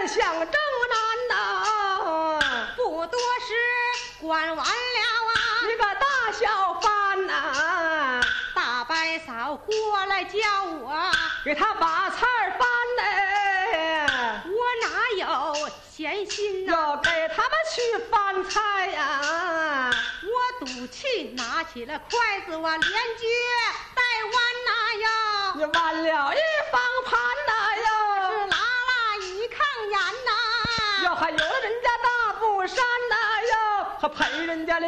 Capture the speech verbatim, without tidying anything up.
想正难呐， 不多时管完了啊， 你个大小贩呐， 大白嫂过来叫我， 给他把菜翻呢， 我哪有闲心呐、 要给他们去翻菜呀、 我赌气拿起了筷子，我连撅带弯呐哟， 你弯了一方盘呐是哟， 拉拉一炕沿呐， 哟还有了人家大布衫呐哟，还陪人家